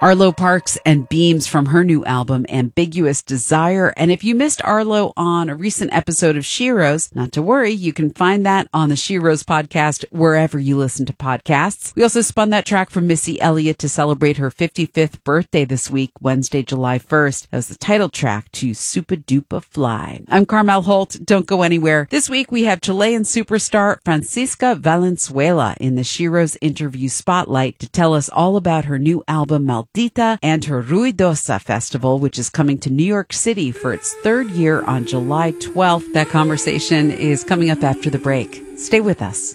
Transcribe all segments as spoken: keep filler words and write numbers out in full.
Arlo Parks and Beams from her new album, Ambiguous Desire. And if you missed Arlo on a recent episode of Shiro's, not to worry, you can find that on the Shiro's podcast wherever you listen to podcasts. We also spun that track from Missy Elliott to celebrate her fifty-fifth birthday this week, Wednesday, July first. That was the title track to Super Duper Fly. I'm Carmel Holt. Don't go anywhere. This week we have Chilean superstar Francisca Valenzuela in the Shiro's interview spotlight to tell us all about her new album, Maldita, and her Ruidosa Festival, which is coming to New York City for its third year on July twelfth. That conversation is coming up after the break. Stay with us.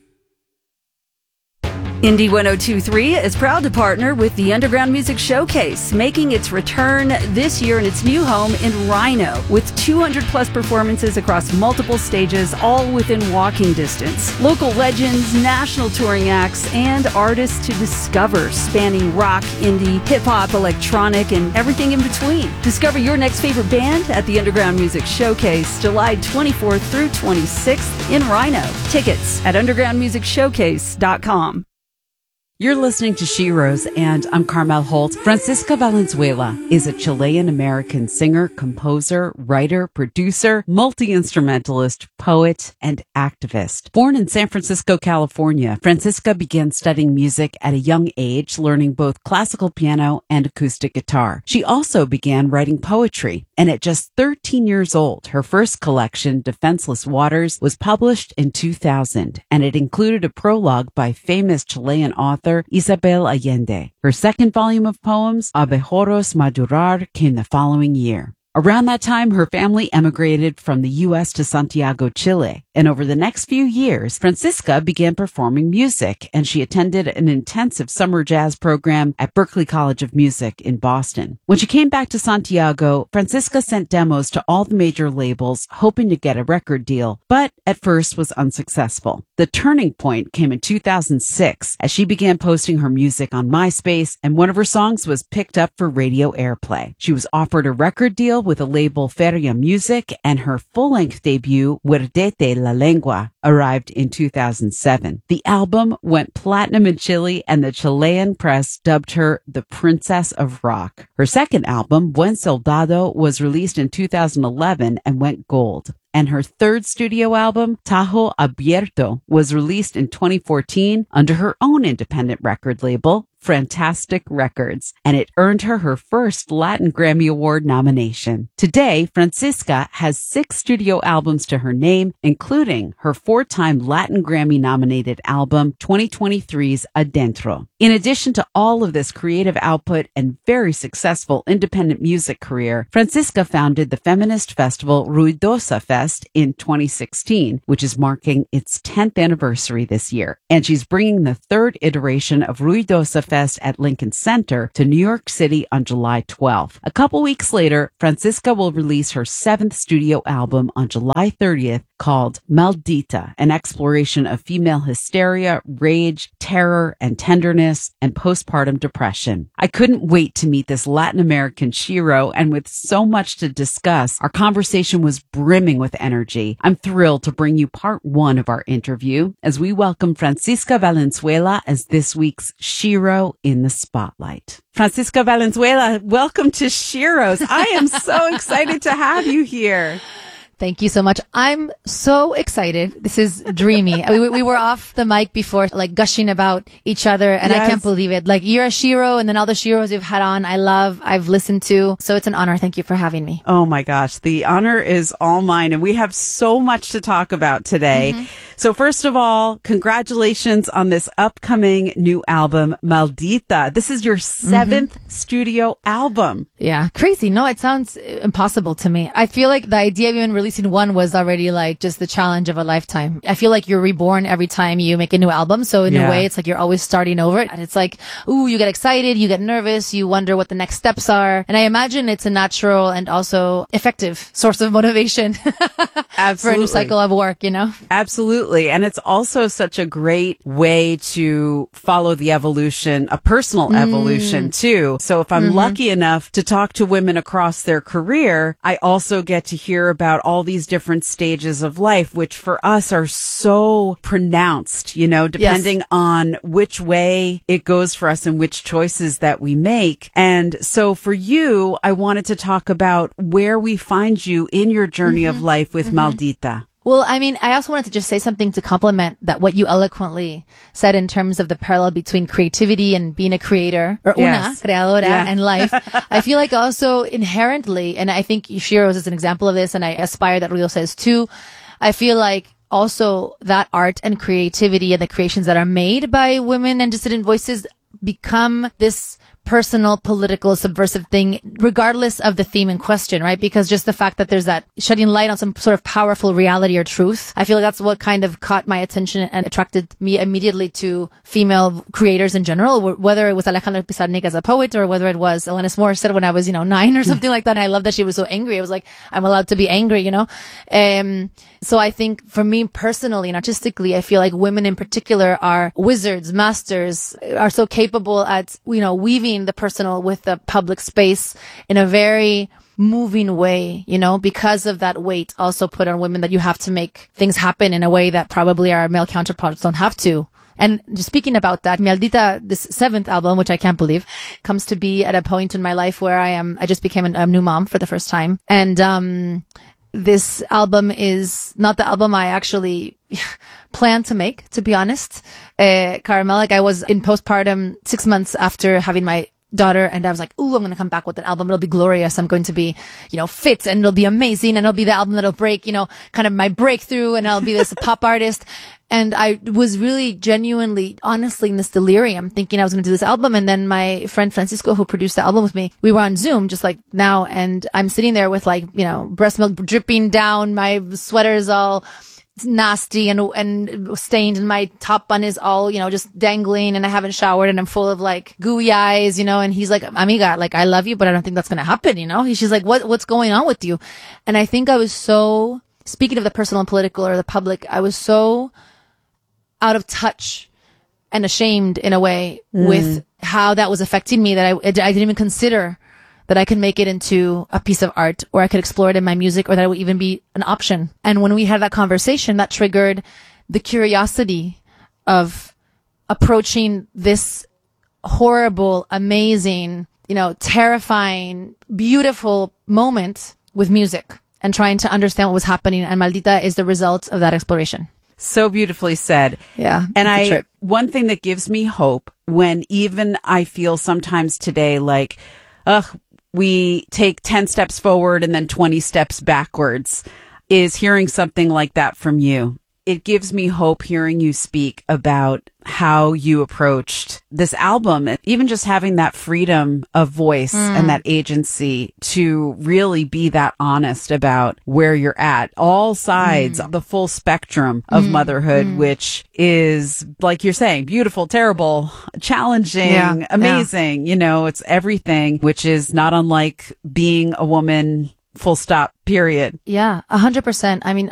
Indie one oh two point three is proud to partner with the Underground Music Showcase, making its return this year in its new home in Rhino, with two hundred plus performances across multiple stages, all within walking distance. Local legends, national touring acts, and artists to discover, spanning rock, indie, hip-hop, electronic, and everything in between. Discover your next favorite band at the Underground Music Showcase, July twenty-fourth through twenty-sixth in Rhino. Tickets at underground music showcase dot com. You're listening to Shiro's, and I'm Carmel Holt. Francisca Valenzuela is a Chilean-American singer, composer, writer, producer, multi-instrumentalist, poet, and activist. Born in San Francisco, California, Francisca began studying music at a young age, learning both classical piano and acoustic guitar. She also began writing poetry, and at just thirteen years old, her first collection, Defenseless Waters, was published in two thousand, and it included a prologue by famous Chilean author Isabel Allende. Her second volume of poems, Abejorros Madurar, came the following year. Around that time, her family emigrated from the U S to Santiago, Chile. And over the next few years, Francisca began performing music, and she attended an intensive summer jazz program at Berklee College of Music in Boston. When she came back to Santiago, Francisca sent demos to all the major labels, hoping to get a record deal, but at first was unsuccessful. The turning point came in two thousand six as she began posting her music on MySpace, and one of her songs was picked up for radio airplay. She was offered a record deal with the label Feria Music, and her full-length debut, Muerdete la Lengua, arrived in two thousand seven. The album went platinum in Chile, and the Chilean press dubbed her the Princess of Rock. Her second album, Buen Soldado, was released in two thousand eleven and went gold. And her third studio album, Tajo Abierto, was released in twenty fourteen under her own independent record label, Fantastic Records, and it earned her her first Latin Grammy Award nomination. Today, Francisca has six studio albums to her name, including her four-time Latin Grammy-nominated album, twenty twenty-three's Adentro. In addition to all of this creative output and very successful independent music career, Francisca founded the feminist festival Ruidosa Fest in twenty sixteen, which is marking its tenth anniversary this year. And she's bringing the third iteration of Ruidosa Fest at Lincoln Center to New York City on July twelfth. A couple weeks later, Francisca will release her seventh studio album on July thirtieth called Maldita, an exploration of female hysteria, rage, terror, and tenderness, and postpartum depression. I couldn't wait to meet this Latin American Shiro, and with so much to discuss, our conversation was brimming with energy. I'm thrilled to bring you part one of our interview as we welcome Francisca Valenzuela as this week's Shiro in the Spotlight. Francisca Valenzuela, welcome to Shiro's. I am so excited to have you here. Thank you so much. I'm so excited. This is dreamy. we, we were off the mic before, like gushing about each other, and yes. I can't believe it. Like, you're a Shiro, and then all the Shiros you've had on, I love, I've listened to. So it's an honor. Thank you for having me. Oh my gosh. The honor is all mine, and we have so much to talk about today. Mm-hmm. So first of all, congratulations on this upcoming new album, Maldita. This is your seventh mm-hmm. studio album. Yeah. Crazy. No, it sounds impossible to me. I feel like the idea of even releasing one was already like just the challenge of a lifetime. I feel like you're reborn every time you make a new album. So in yeah. a way, it's like you're always starting over. And it's like, ooh, you get excited, you get nervous, you wonder what the next steps are. And I imagine it's a natural and also effective source of motivation for a new cycle of work, you know? Absolutely. And it's also such a great way to follow the evolution, a personal mm. evolution too. So if I'm mm-hmm. lucky enough to talk to women across their career, I also get to hear about all all these different stages of life, which for us are so pronounced, you know, depending yes. on which way it goes for us and which choices that we make. And so for you, I wanted to talk about where we find you in your journey mm-hmm. of life with mm-hmm. Maldita. Well, I mean, I also wanted to just say something to complement that what you eloquently said in terms of the parallel between creativity and being a creator, or yes. una, creadora, yeah. and life. I feel like also inherently, and I think Shiro's is an example of this, and I aspire that Rio says too, I feel like also that art and creativity and the creations that are made by women and dissident voices become this personal, political, subversive thing, regardless of the theme in question, right? Because just the fact that there's that shedding light on some sort of powerful reality or truth, I feel like that's what kind of caught my attention and attracted me immediately to female creators in general, whether it was Alejandra Pizarnik as a poet or whether it was Alanis Morissette when I was, you know, nine or something like that. And I love that she was so angry. I was like, I'm allowed to be angry, you know? Um, so I think for me personally and artistically, I feel like women in particular are wizards, masters, are so capable at, you know, weaving the personal with the public space in a very moving way, you know, because of that weight also put on women that you have to make things happen in a way that probably our male counterparts don't have to. And just speaking about that, Maldita, this seventh album, which I can't believe, comes to be at a point in my life where I am, I just became a new mom for the first time. And, um, this album is not the album I actually planned to make, to be honest. Uh, Caramel, like I was in postpartum six months after having my daughter, and I was like, ooh, I'm going to come back with an album. It'll be glorious. I'm going to be, you know, fit, and it'll be amazing, and it'll be the album that'll break, you know, kind of my breakthrough, and I'll be this pop artist. And I was really genuinely, honestly, in this delirium, thinking I was going to do this album. And then my friend Francisco, who produced the album with me, we were on Zoom just like now. And I'm sitting there with like, you know, breast milk dripping down. My sweater's all nasty and, and stained. And my top bun is all, you know, just dangling. And I haven't showered and I'm full of like gooey eyes, you know. And he's like, amiga, like, I love you, but I don't think that's going to happen, you know. She's like, what, what's going on with you? And I think I was so, speaking of the personal and political or the public, I was so out of touch and ashamed in a way mm. with how that was affecting me that I, I didn't even consider that I could make it into a piece of art or I could explore it in my music or that it would even be an option. And when we had that conversation, that triggered the curiosity of approaching this horrible, amazing, you know, terrifying, beautiful moment with music and trying to understand what was happening. And Maldita is the result of that exploration. So beautifully said. Yeah. And I, one thing that gives me hope when even I feel sometimes today like, ugh, we take ten steps forward and then twenty steps backwards is hearing something like that from you. It gives me hope hearing you speak about how you approached this album, even just having that freedom of voice mm. and that agency to really be that honest about where you're at, all sides, mm. the full spectrum of mm. motherhood, mm. which is, like you're saying, beautiful, terrible, challenging, yeah. amazing. Yeah. You know, it's everything, which is not unlike being a woman. Full stop, period. Yeah, a hundred percent. I mean,